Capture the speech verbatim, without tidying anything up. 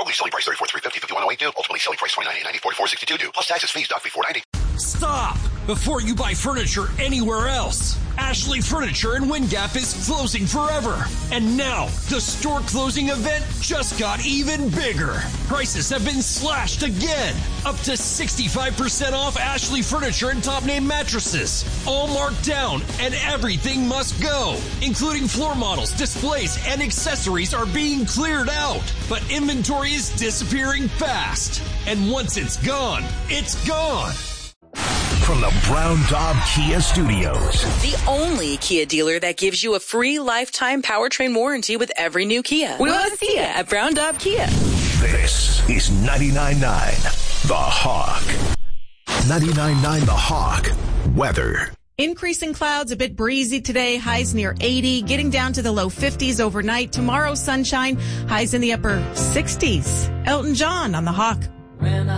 Currently selling price thirty-four thousand three hundred fifty dollars, fifty-one thousand eight hundred two dollars. Ultimately selling price twenty-nine thousand eight hundred ninety dollars, forty-four thousand sixty-two dollars due. Plus taxes, fees, doc fee four hundred ninety dollars. Stop before you buy furniture anywhere else. Ashley Furniture in Wind Gap is closing forever. And now, the store closing event just got even bigger. Prices have been slashed again. Up to sixty-five percent off Ashley Furniture and top name mattresses. All marked down and everything must go. Including floor models, displays, and accessories are being cleared out. But inventory is disappearing fast. And once it's gone, it's gone. From the Brown Daub Kia Studios. The only Kia dealer that gives you a free lifetime powertrain warranty with every new Kia. We want to see you at Brown Daub Kia. This is ninety-nine point nine The Hawk. ninety-nine point nine The Hawk. Weather. Increasing clouds, a bit breezy today, highs near eighty, getting down to the low fifties overnight. Tomorrow, sunshine, highs in the upper sixties. Elton John on The Hawk.